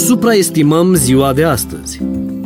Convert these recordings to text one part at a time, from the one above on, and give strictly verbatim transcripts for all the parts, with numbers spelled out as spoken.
Supraestimăm ziua de astăzi.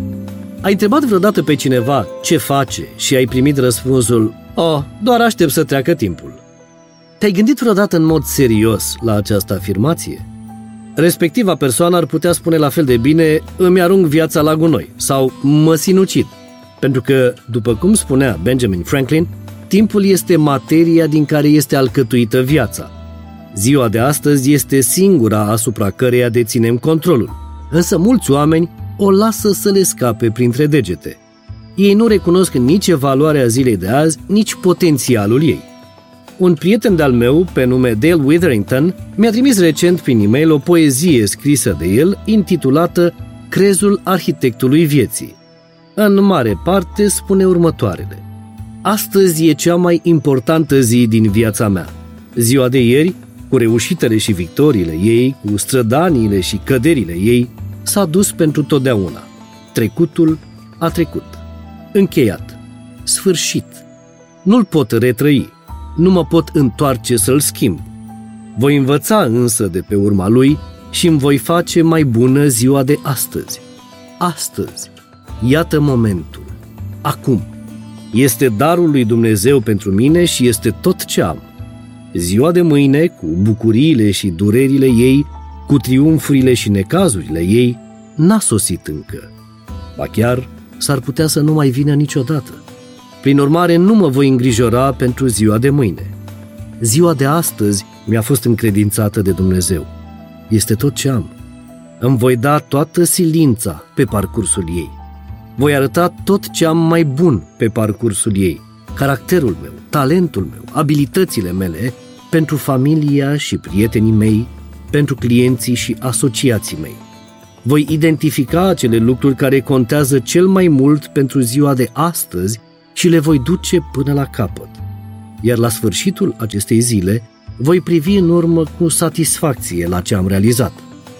Ai întrebat vreodată pe cineva ce face și ai primit răspunsul: "Oh, doar aștept să treacă timpul"? Te-ai gândit vreodată în mod serios la această afirmație? Respectiva persoană ar putea spune la fel de bine: "Îmi arunc viața la gunoi" sau "mă sinucid". Pentru că, după cum spunea Benjamin Franklin, timpul este materia din care este alcătuită viața. Ziua de astăzi este singura asupra căreia deținem controlul, însă mulți oameni o lasă să le scape printre degete. Ei nu recunosc nici valoarea zilei de azi, nici potențialul ei. Un prieten de-al meu, pe nume Dale Witherington, mi-a trimis recent prin e-mail o poezie scrisă de el, intitulată Crezul arhitectului vieții. În mare parte spune următoarele: astăzi e cea mai importantă zi din viața mea. Ziua de ieri, cu reușitele și victoriile ei, cu strădaniile și căderile ei, s-a dus pentru totdeauna. Trecutul a trecut. Încheiat. Sfârșit. Nu-l pot retrăi. Nu mă pot întoarce să-l schimb. Voi învăța însă de pe urma lui și îmi voi face mai bună ziua de astăzi. Astăzi. Iată momentul. Acum. Este darul lui Dumnezeu pentru mine și este tot ce am. Ziua de mâine, cu bucuriile și durerile ei, cu triumfurile și necazurile ei, n-a sosit încă. Ba chiar s-ar putea să nu mai vină niciodată. Prin urmare, nu mă voi îngrijora pentru ziua de mâine. Ziua de astăzi mi-a fost încredințată de Dumnezeu. Este tot ce am. Îmi voi da toată silința pe parcursul ei. Voi arăta tot ce am mai bun pe parcursul ei, caracterul meu, talentul meu, abilitățile mele, pentru familia și prietenii mei, pentru clienții și asociații mei. Voi identifica acele lucruri care contează cel mai mult pentru ziua de astăzi și le voi duce până la capăt. Iar la sfârșitul acestei zile voi privi în urmă cu satisfacție la ce am realizat.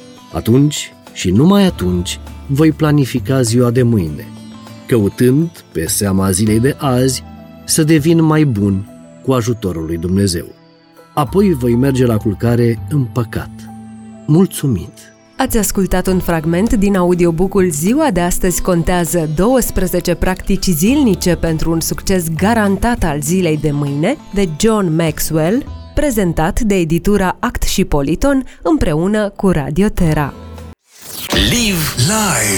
Atunci și numai atunci voi planifica ziua de mâine, căutând, pe seama zilei de azi, să devin mai bun cu ajutorul lui Dumnezeu. Apoi voi merge la culcare împăcat, mulțumit. Ați ascultat un fragment din audiobook-ul Ziua de astăzi contează, douăsprezece practici zilnice pentru un succes garantat al zilei de mâine, de John Maxwell, prezentat de editura Act și Politon împreună cu Radio Terra. Live live